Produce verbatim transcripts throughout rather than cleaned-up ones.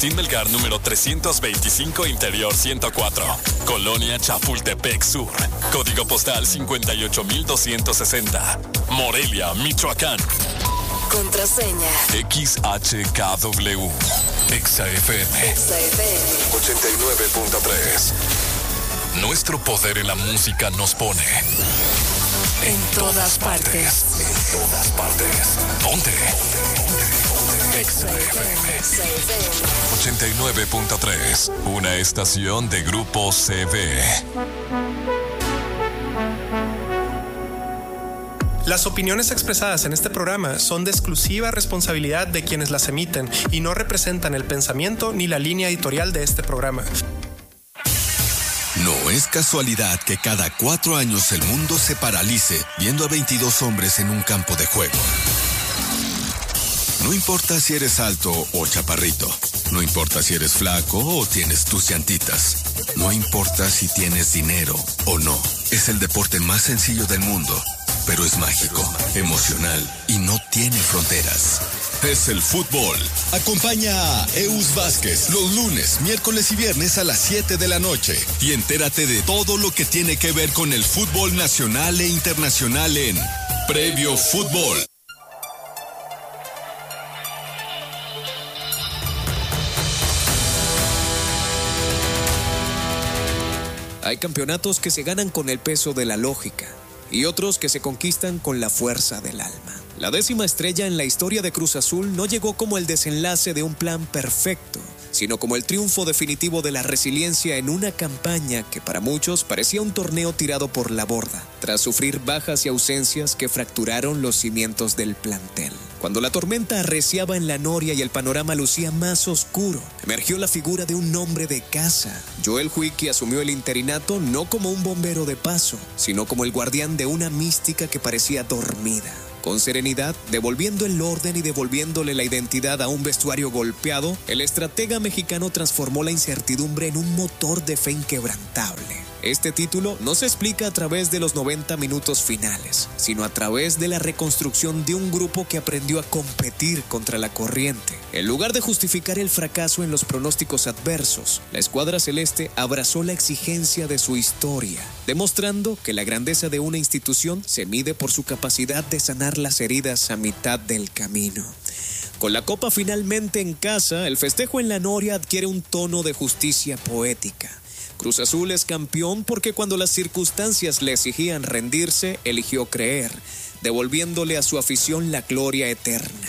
Martín Melgar número trescientos veinticinco, Interior ciento cuatro, Colonia Chapultepec Sur, código postal cincuenta y ocho mil doscientos sesenta, Morelia, Michoacán. Contraseña X H K W, Exa F M, Exa F M ochenta y nueve punto tres. Nuestro poder en la música nos pone en todas partes. En todas partes. Ponte. Exa F M ochenta y nueve punto tres. Una estación de Grupo C V. Las opiniones expresadas en este programa son de exclusiva responsabilidad de quienes las emiten y no representan el pensamiento ni la línea editorial de este programa. No es casualidad que cada cuatro años el mundo se paralice viendo a veintidós hombres en un campo de juego. No importa si eres alto o chaparrito. No importa si eres flaco o tienes tus llantitas. No importa si tienes dinero o no. Es el deporte más sencillo del mundo, pero es mágico, emocional y no tiene fronteras. Es el fútbol. Acompaña a Eus Vázquez los lunes, miércoles y viernes a las siete de la noche y entérate de todo lo que tiene que ver con el fútbol nacional e internacional en Previo Fútbol. Hay campeonatos que se ganan con el peso de la lógica y otros que se conquistan con la fuerza del alma. La décima estrella en la historia de Cruz Azul no llegó como el desenlace de un plan perfecto, sino como el triunfo definitivo de la resiliencia en una campaña que para muchos parecía un torneo tirado por la borda, tras sufrir bajas y ausencias que fracturaron los cimientos del plantel. Cuando la tormenta arreciaba en la noria y el panorama lucía más oscuro, emergió la figura de un hombre de casa. Joel Huicky asumió el interinato no como un bombero de paso, sino como el guardián de una mística que parecía dormida. Con serenidad, devolviendo el orden y devolviéndole la identidad a un vestuario golpeado, el estratega mexicano transformó la incertidumbre en un motor de fe inquebrantable. Este título no se explica a través de los noventa minutos finales, sino a través de la reconstrucción de un grupo que aprendió a competir contra la corriente. En lugar de justificar el fracaso en los pronósticos adversos, la escuadra celeste abrazó la exigencia de su historia, demostrando que la grandeza de una institución se mide por su capacidad de sanar las heridas a mitad del camino. Con la copa finalmente en casa, el festejo en la noria adquiere un tono de justicia poética. Cruz Azul es campeón porque cuando las circunstancias le exigían rendirse, eligió creer, devolviéndole a su afición la gloria eterna.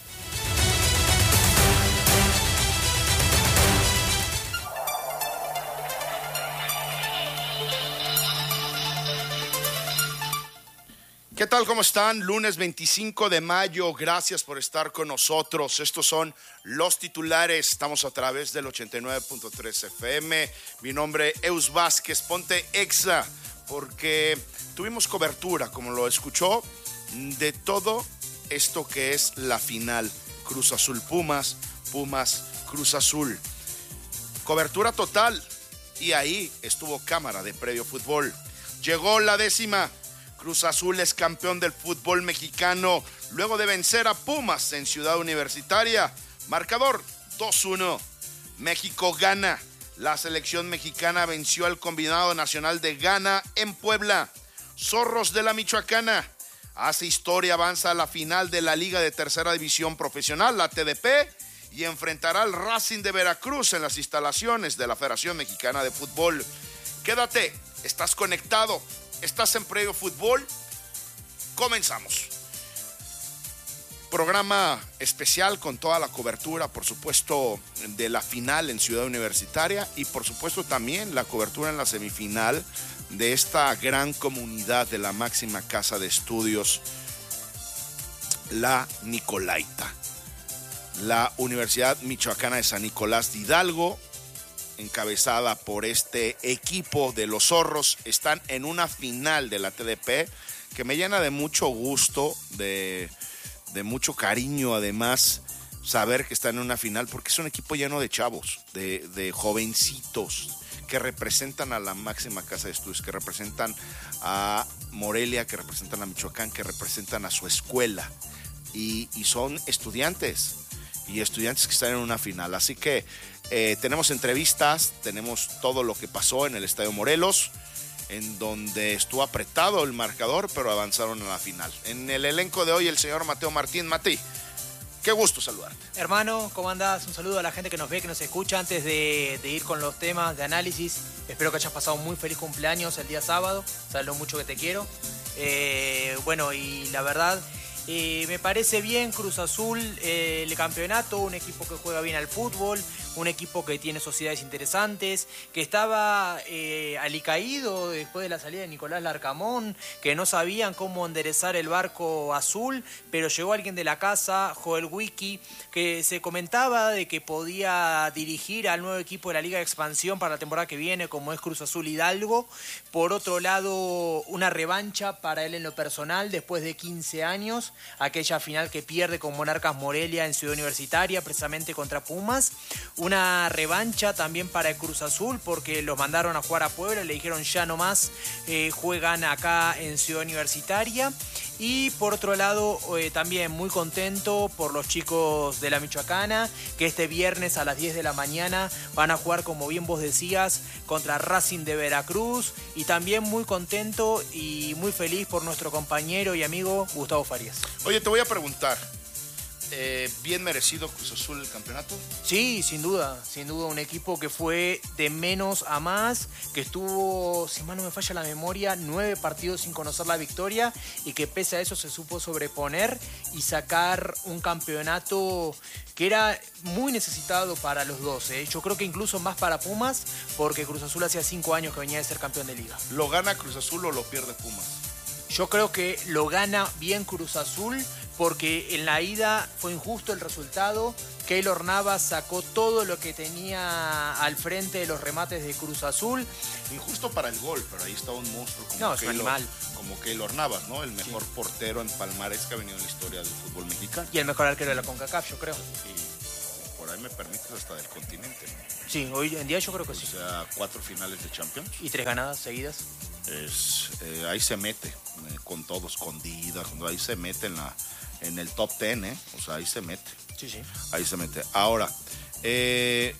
¿Qué tal? ¿Cómo están? Lunes veinticinco de mayo, gracias por estar con nosotros. Estos son los titulares, estamos a través del ochenta y nueve punto tres F M. Mi nombre es Eus Vázquez, ponte Exa, porque tuvimos cobertura, como lo escuchó, de todo esto que es la final. Cruz Azul Pumas, Pumas Cruz Azul. Cobertura total, y ahí estuvo cámara de Previo Fútbol. Llegó la décima. Cruz Azul es campeón del fútbol mexicano luego de vencer a Pumas en Ciudad Universitaria. Marcador dos uno. México gana. La selección mexicana venció al combinado nacional de Ghana en Puebla. Zorros de la Michoacana hace historia, avanza a la final de la Liga de Tercera División Profesional, la T D P, y enfrentará al Racing de Veracruz en las instalaciones de la Federación Mexicana de Fútbol. Quédate, estás conectado. Estás en Previo Fútbol. Comenzamos. Programa especial con toda la cobertura, por supuesto, de la final en Ciudad Universitaria y por supuesto también la cobertura en la semifinal de esta gran comunidad de la máxima casa de estudios, la Nicolaita. La Universidad Michoacana de San Nicolás de Hidalgo, encabezada por este equipo de los Zorros, están en una final de la T D P que me llena de mucho gusto, de, de mucho cariño, además, saber que están en una final, porque es un equipo lleno de chavos, de, de jovencitos que representan a la máxima casa de estudios, que representan a Morelia, que representan a Michoacán, que representan a su escuela, y, y son estudiantes. y Estudiantes que están en una final. Así que eh, tenemos entrevistas, tenemos todo lo que pasó en el Estadio Morelos, en donde estuvo apretado el marcador, pero avanzaron a la final. En el elenco de hoy, el señor Mateo Martín. Mati, qué gusto saludarte. Hermano, ¿cómo andás? Un saludo a la gente que nos ve, que nos escucha. Antes de, de ir con los temas de análisis, espero que hayas pasado un muy feliz cumpleaños el día sábado. Sabes lo mucho que te quiero. Eh, bueno, y la verdad, eh, me parece bien Cruz Azul, eh, el campeonato, un equipo que juega bien al fútbol, un equipo que tiene sociedades interesantes, que estaba eh, alicaído después de la salida de Nicolás Larcamón, que no sabían cómo enderezar el barco azul, pero llegó alguien de la casa, Joel Wiki, que se comentaba de que podía dirigir al nuevo equipo de la Liga de Expansión para la temporada que viene, como es Cruz Azul Hidalgo. Por otro lado, una revancha para él en lo personal, después de quince años, aquella final que pierde con Monarcas Morelia en Ciudad Universitaria, precisamente contra Pumas. Una revancha también para el Cruz Azul, porque los mandaron a jugar a Puebla, le dijeron ya no más, eh, juegan acá en Ciudad Universitaria. Y por otro lado, eh, también muy contento por los chicos de la Michoacana, que este viernes a las diez de la mañana van a jugar, como bien vos decías, contra Racing de Veracruz. Y también muy contento y muy feliz por nuestro compañero y amigo Gustavo Farías. Oye, te voy a preguntar, Eh, ¿bien merecido Cruz Azul el campeonato? Sí, sin duda, sin duda un equipo que fue de menos a más, que estuvo, si mal no me falla la memoria, nueve partidos sin conocer la victoria y que pese a eso se supo sobreponer y sacar un campeonato que era muy necesitado para los dos, ¿eh? Yo creo que incluso más para Pumas, porque Cruz Azul hacía cinco años que venía de ser campeón de liga. ¿Lo gana Cruz Azul o lo pierde Pumas? Yo creo que lo gana bien Cruz Azul, porque en la ida fue injusto el resultado. Keylor Navas sacó todo lo que tenía al frente de los remates de Cruz Azul. Injusto para el gol, pero ahí está un monstruo como, no, es Keylor, un animal. como Keylor Navas, ¿no? El mejor sí. portero en palmarés que ha venido en la historia del fútbol mexicano. Y el mejor arquero de la CONCACAF, yo creo. Y por ahí me permites hasta del continente, ¿no? Sí, hoy en día yo creo que o sí. O sea, cuatro finales de Champions. Y tres ganadas seguidas. Es, eh, ahí se mete, eh, con todo, escondida, ahí se mete en la en el top ten, ¿eh? O sea, ahí se mete. Sí, sí. Ahí se mete. Ahora, eh,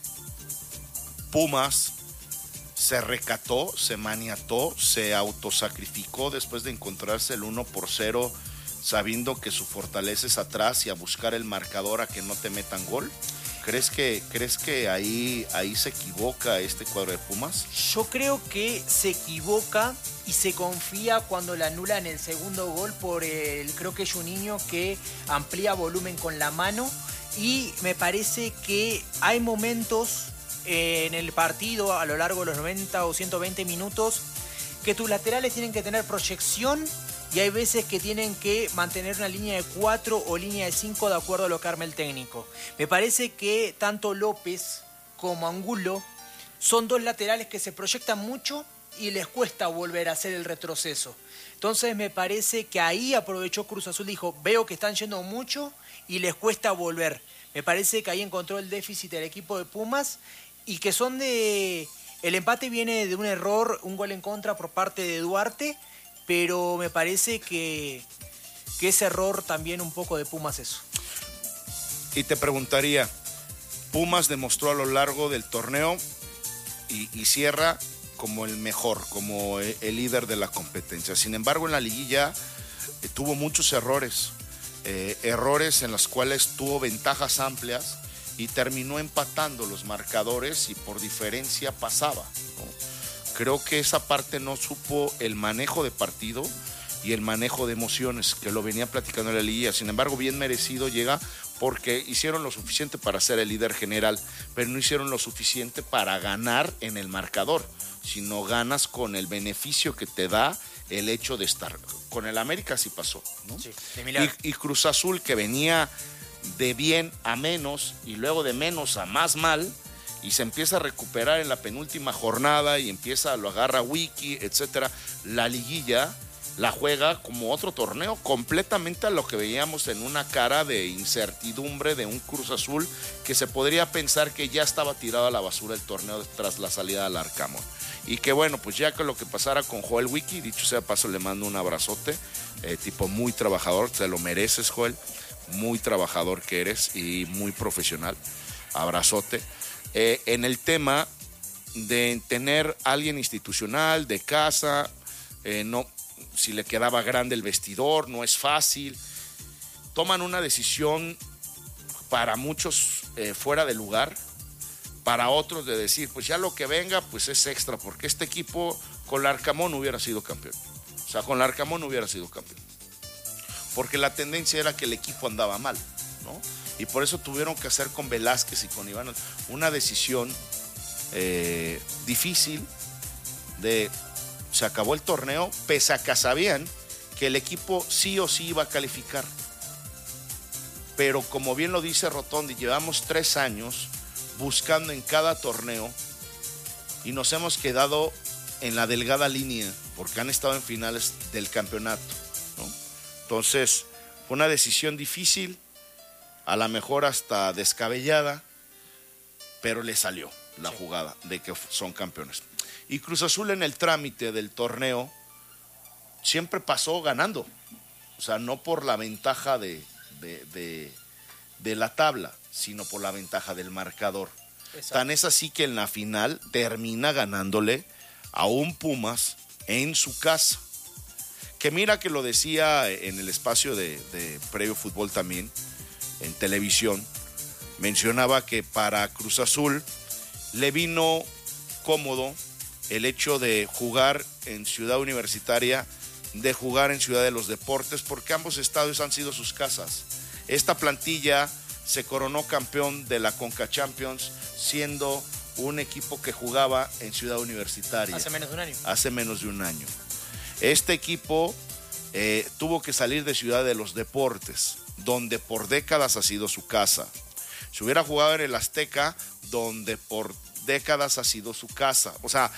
Pumas se recató, se maniató, se autosacrificó después de encontrarse el uno por cero, sabiendo que su fortaleza es atrás y a buscar el marcador a que no te metan gol. ¿Crees que, crees que ahí, ahí se equivoca este cuadro de Pumas? Yo creo que se equivoca y se confía cuando le anulan el segundo gol por el, creo que es un niño que amplía volumen con la mano, y me parece que hay momentos en el partido a lo largo de los noventa o ciento veinte minutos que tus laterales tienen que tener proyección. Y hay veces que tienen que mantener una línea de cuatro o línea de cinco de acuerdo a lo que arme el técnico. Me parece que tanto López como Angulo son dos laterales que se proyectan mucho y les cuesta volver a hacer el retroceso. Entonces me parece que ahí aprovechó Cruz Azul, dijo, veo que están yendo mucho y les cuesta volver. Me parece que ahí encontró el déficit del equipo de Pumas y que son de... El empate viene de un error, un gol en contra por parte de Duarte, pero me parece que, que ese error también un poco de Pumas eso. Y te preguntaría, Pumas demostró a lo largo del torneo y, y cierra como el mejor, como el, el líder de la competencia. Sin embargo, en la liguilla eh, tuvo muchos errores, eh, errores en los cuales tuvo ventajas amplias y terminó empatando los marcadores y por diferencia pasaba, ¿no? Creo que esa parte no supo el manejo de partido y el manejo de emociones, que lo venía platicando en la liguilla. Sin embargo, bien merecido llega porque hicieron lo suficiente para ser el líder general, pero no hicieron lo suficiente para ganar en el marcador, sino ganas con el beneficio que te da el hecho de estar. Con el América sí pasó, ¿no? Sí, de milagro. Y, y Cruz Azul, que venía de bien a menos y luego de menos a más mal, y se empieza a recuperar en la penúltima jornada y empieza, lo agarra Wiki, etcétera. La liguilla la juega como otro torneo, completamente a lo que veíamos en una cara de incertidumbre de un Cruz Azul que se podría pensar que ya estaba tirado a la basura el torneo tras la salida del Larcamón. Y que bueno, pues ya que lo que pasara con Joel Wiki, dicho sea paso, le mando un abrazote, eh, tipo muy trabajador, te lo mereces, Joel. muy trabajador que eres y muy profesional. Abrazote. Eh, en el tema de tener alguien institucional, de casa, eh, no, si le quedaba grande el vestidor, no es fácil. Toman una decisión para muchos eh, fuera de lugar, para otros de decir, pues ya lo que venga, pues es extra, porque este equipo con Larcamón hubiera sido campeón. O sea, con Larcamón hubiera sido campeón. Porque la tendencia era que el equipo andaba mal, ¿no? Y por eso tuvieron que hacer con Velázquez y con Iván una decisión eh, difícil de, se acabó el torneo, pese a que sabían que el equipo sí o sí iba a calificar. Pero como bien lo dice Rotondi, llevamos tres años buscando en cada torneo y nos hemos quedado en la delgada línea porque han estado en finales del campeonato, ¿no? Entonces, fue una decisión difícil, a lo mejor hasta descabellada, pero le salió la sí. jugada de que son campeones. Y Cruz Azul en el trámite del torneo siempre pasó ganando, o sea, no por la ventaja de, de, de, de la tabla, sino por la ventaja del marcador. Exacto. Tan es así que en la final termina ganándole a un Pumas en su casa. Que mira que lo decía en el espacio de, de Previo Fútbol también, en televisión, mencionaba que para Cruz Azul le vino cómodo el hecho de jugar en Ciudad Universitaria, de jugar en Ciudad de los Deportes, porque ambos estadios han sido sus casas. Esta plantilla se coronó campeón de la Conca Champions siendo un equipo que jugaba en Ciudad Universitaria. Hace menos de un año. Hace menos de un año. Este equipo eh, tuvo que salir de Ciudad de los Deportes, donde por décadas ha sido su casa. Si hubiera jugado en el Azteca, donde por décadas ha sido su casa. O sea,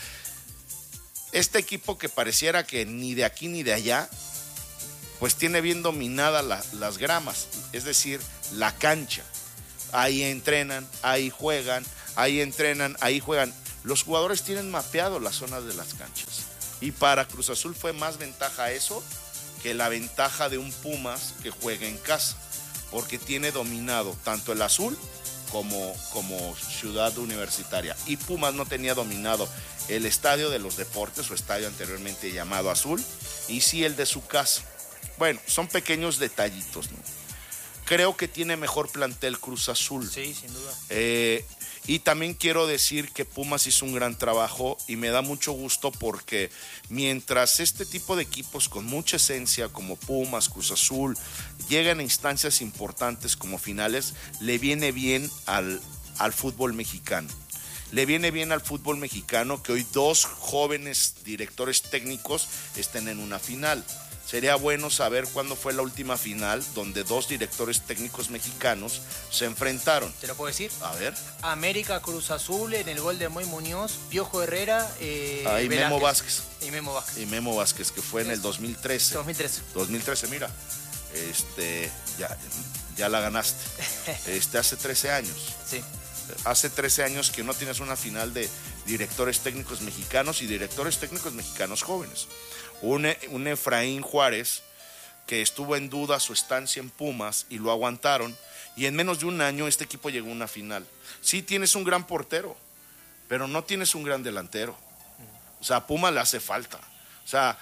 este equipo que pareciera que ni de aquí ni de allá, pues tiene bien dominada la, las gramas, es decir, la cancha. Ahí entrenan, ahí juegan, ahí entrenan, ahí juegan. Los jugadores tienen mapeado las zonas de las canchas. Y para Cruz Azul fue más ventaja eso que la ventaja de un Pumas que juega en casa, porque tiene dominado tanto el azul como, como Ciudad Universitaria. Y Pumas no tenía dominado el Estadio de los Deportes, su estadio anteriormente llamado Azul, y sí el de su casa. Bueno, son pequeños detallitos, ¿no? Creo que tiene mejor plantel Cruz Azul. Sí, sin duda. Eh, y también quiero decir que Pumas hizo un gran trabajo y me da mucho gusto porque mientras este tipo de equipos con mucha esencia como Pumas, Cruz Azul, llegan a instancias importantes como finales, le viene bien al, al fútbol mexicano. Le viene bien al fútbol mexicano que hoy dos jóvenes directores técnicos estén en una final. Sería bueno saber cuándo fue la última final donde dos directores técnicos mexicanos se enfrentaron. ¿Te lo puedo decir? A ver. América Cruz Azul en el gol de Moy Muñoz, Piojo Herrera, eh, ah, y Memo Vázquez. Y Memo Vázquez. Y Memo Vázquez, que fue en el dos mil trece. dos mil trece. dos mil trece, mira. Este, ya, ya la ganaste. Este, hace trece años. Sí. Hace trece años que no tienes una final de directores técnicos mexicanos y directores técnicos mexicanos jóvenes. Un, un Efraín Juárez que estuvo en duda su estancia en Pumas y lo aguantaron, y en menos de un año este equipo llegó a una final. Sí tienes un gran portero, pero no tienes un gran delantero. O sea, a Pumas le hace falta. O sea,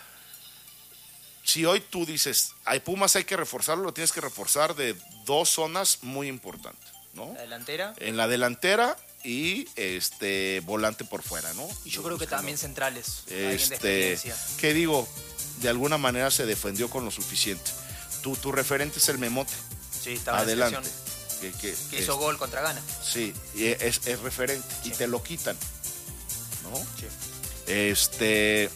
si hoy tú dices, a Pumas hay que reforzarlo, lo tienes que reforzar de dos zonas muy importantes, ¿no? La delantera. En la delantera y este volante por fuera, ¿no? Y yo creo que también centrales. Este, que digo, de alguna manera se defendió con lo suficiente. Tu, tu referente es el Memote. Sí, estaba adelante. En la que, que, que hizo es, gol contra Ghana. Sí, y es, es referente, sí. Y te lo quitan, ¿no? Sí. Este,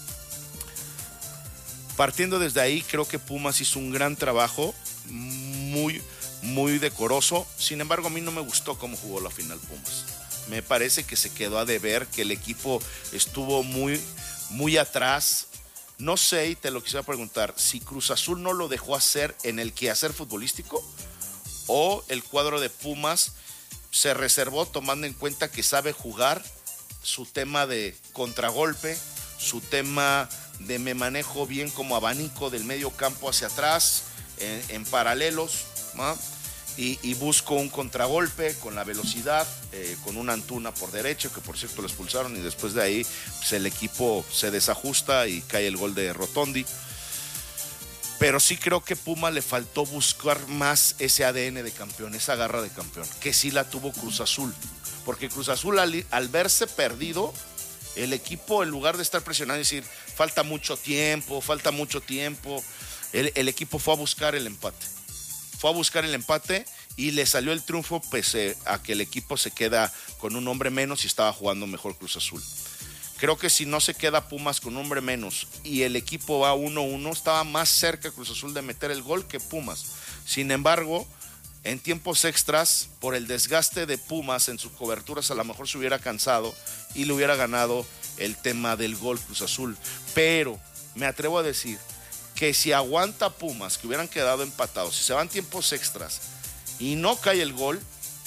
partiendo desde ahí, creo que Pumas hizo un gran trabajo, muy muy decoroso. Sin embargo, a mí no me gustó cómo jugó la final Pumas. Me parece que se quedó a deber, que el equipo estuvo muy, muy atrás. No sé, y te lo quisiera preguntar, si Cruz Azul no lo dejó hacer en el quehacer futbolístico o el cuadro de Pumas se reservó tomando en cuenta que sabe jugar su tema de contragolpe, su tema de me manejo bien como abanico del medio campo hacia atrás, en, en paralelos. ¿no? Y, y busco un contragolpe con la velocidad, eh, con una Antuna por derecho, que por cierto lo expulsaron, y después de ahí pues, el equipo se desajusta y cae el gol de Rotondi. Pero sí creo que Puma le faltó buscar más ese A D N de campeón, esa garra de campeón, que sí la tuvo Cruz Azul. Porque Cruz Azul al, al verse perdido, el equipo en lugar de estar presionando y decir, falta mucho tiempo, falta mucho tiempo, el, el equipo fue a buscar el empate. Fue a buscar el empate y le salió el triunfo pese a que el equipo se queda con un hombre menos y estaba jugando mejor Cruz Azul. Creo que si no se queda Pumas con un hombre menos y el equipo va uno uno, estaba más cerca Cruz Azul de meter el gol que Pumas. Sin embargo, en tiempos extras, por el desgaste de Pumas en sus coberturas, a lo mejor se hubiera cansado y le hubiera ganado el tema del gol Cruz Azul. Pero me atrevo a decir que si aguanta Pumas, que hubieran quedado empatados, si se van tiempos extras y no cae el gol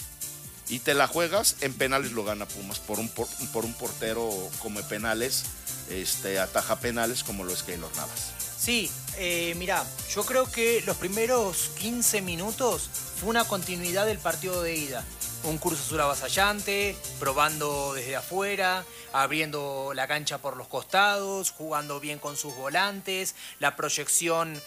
y te la juegas, en penales lo gana Pumas por un, por, por un portero come penales, este, ataja penales como lo es Keylor Navas. Sí, eh, mira, yo creo que los primeros quince minutos fue una continuidad del partido de ida. Un Cruz Azul avasallante, probando desde afuera, abriendo la cancha por los costados, jugando bien con sus volantes, la proyección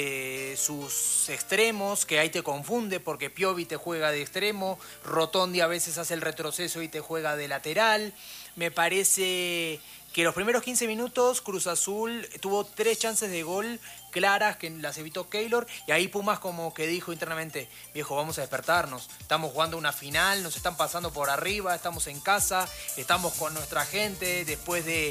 de sus extremos, que ahí te confunde porque Piovi te juega de extremo, Rotondi a veces hace el retroceso y te juega de lateral. Me parece que los primeros quince minutos Cruz Azul tuvo tres chances de gol claras que las evitó Keylor, y ahí Pumas como que dijo internamente, viejo, vamos a despertarnos, estamos jugando una final, nos están pasando por arriba, estamos en casa, estamos con nuestra gente, después de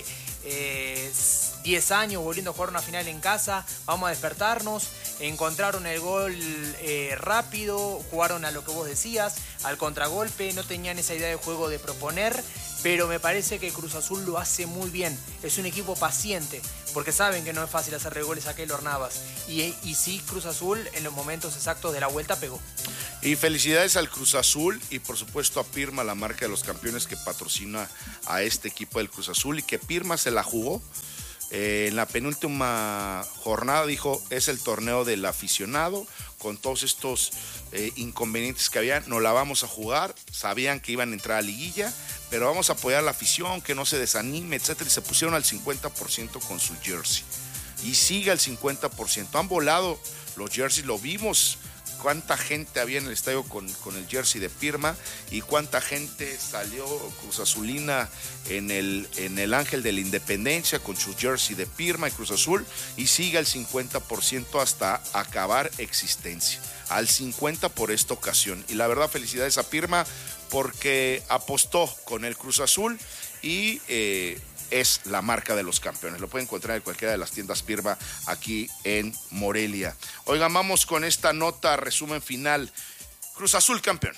eh, diez años volviendo a jugar una final en casa, vamos a despertarnos. Encontraron el gol eh, rápido, jugaron a lo que vos decías, al contragolpe, no tenían esa idea de juego de proponer, pero me parece que Cruz Azul lo hace muy bien, es un equipo paciente, porque saben que no es fácil hacerle goles a Keylor Navas, y, y sí, Cruz Azul en los momentos exactos de la vuelta pegó. Y felicidades al Cruz Azul y por supuesto a Pirma, la marca de los campeones que patrocina a este equipo del Cruz Azul, y que Pirma se la jugó. Eh, en la penúltima jornada dijo, es el torneo del aficionado, con todos estos eh, inconvenientes que había, no la vamos a jugar, sabían que iban a entrar a liguilla, pero vamos a apoyar a la afición, que no se desanime, etcétera, y se pusieron al cincuenta por ciento con su jersey, y sigue al cincuenta por ciento, han volado los jerseys, lo vimos, cuánta gente había en el estadio con, con el jersey de Pirma, y cuánta gente salió Cruz Azulina en el, en el Ángel de la Independencia con su jersey de Pirma y Cruz Azul, y sigue al cincuenta por ciento hasta acabar existencia, al cincuenta por ciento por esta ocasión. Y la verdad, felicidades a Pirma porque apostó con el Cruz Azul y eh, es la marca de los campeones. Lo pueden encontrar en cualquiera de las tiendas Pirma aquí en Morelia. Oigan, vamos con esta nota, resumen final. Cruz Azul campeón.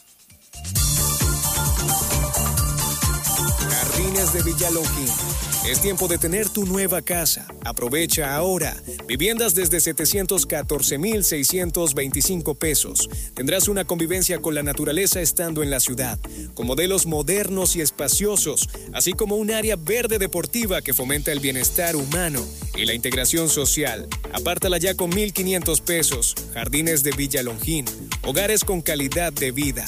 Jardines de Villalongín. Es tiempo de tener tu nueva casa. Aprovecha ahora. Viviendas desde setecientos catorce mil seiscientos veinticinco pesos. Tendrás una convivencia con la naturaleza estando en la ciudad, con modelos modernos y espaciosos, así como un área verde deportiva que fomenta el bienestar humano y la integración social. Apártala ya con mil quinientos pesos. Jardines de Villalongín. Hogares con calidad de vida.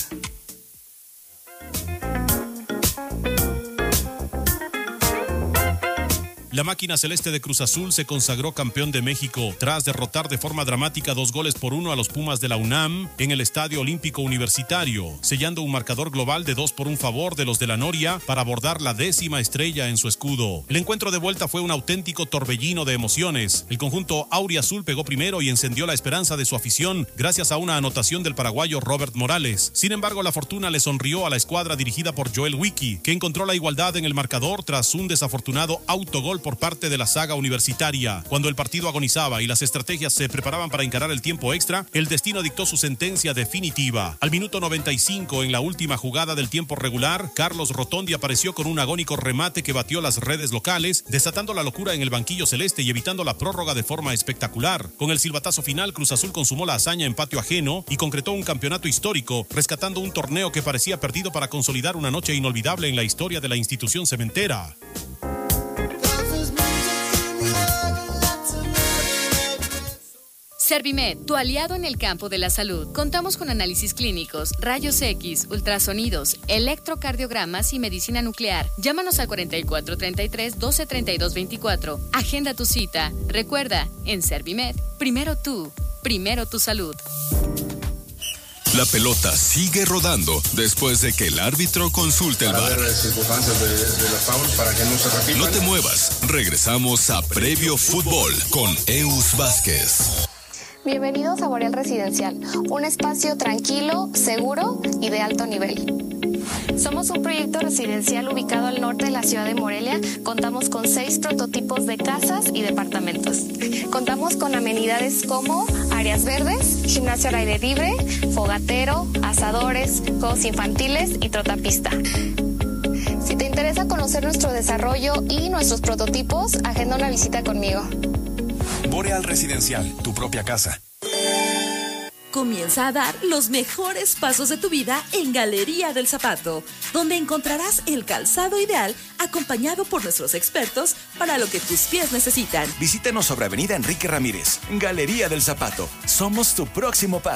La máquina celeste de Cruz Azul se consagró campeón de México tras derrotar de forma dramática dos goles por uno a los Pumas de la UNAM en el Estadio Olímpico Universitario, sellando un marcador global de dos por un favor de los de la Noria para abordar la décima estrella en su escudo. El encuentro de vuelta fue un auténtico torbellino de emociones. El conjunto auriazul pegó primero y encendió la esperanza de su afición gracias a una anotación del paraguayo Robert Morales. Sin embargo, la fortuna le sonrió a la escuadra dirigida por Joel Wiki, que encontró la igualdad en el marcador tras un desafortunado autogol por parte de la saga universitaria. Cuando el partido agonizaba y las estrategias se preparaban para encarar el tiempo extra, el destino dictó su sentencia definitiva. Al minuto noventa y cinco, en la última jugada del tiempo regular, Carlos Rotondi apareció con un agónico remate que batió las redes locales, desatando la locura en el banquillo celeste y evitando la prórroga de forma espectacular. Con el silbatazo final, Cruz Azul consumó la hazaña en patio ajeno y concretó un campeonato histórico, rescatando un torneo que parecía perdido para consolidar una noche inolvidable en la historia de la institución cementera. Servimed, tu aliado en el campo de la salud. Contamos con análisis clínicos, rayos X, ultrasonidos, electrocardiogramas y medicina nuclear. Llámanos al cuarenta y cuatro treinta y tres, doce treinta y dos veinticuatro. Agenda tu cita. Recuerda, en Servimed, primero tú, primero tu salud. La pelota sigue rodando después de que el árbitro consulte el para V A R. ver las circunstancias de, de la foul para que no se repitan. No te muevas, regresamos a Previo Fútbol con Eus Vázquez. Bienvenidos a Boreal Residencial, un espacio tranquilo, seguro y de alto nivel. Somos un proyecto residencial ubicado al norte de la ciudad de Morelia. Contamos con seis prototipos de casas y departamentos. Contamos con amenidades como áreas verdes, gimnasio al aire libre, fogatero, asadores, juegos infantiles y trotapista. Si te interesa conocer nuestro desarrollo y nuestros prototipos, agenda una visita conmigo. Boreal Residencial, tu propia casa. Comienza a dar los mejores pasos de tu vida en Galería del Zapato, donde encontrarás el calzado ideal acompañado por nuestros expertos para lo que tus pies necesitan. Visítanos sobre Avenida Enrique Ramírez. Galería del Zapato. Somos tu próximo paso.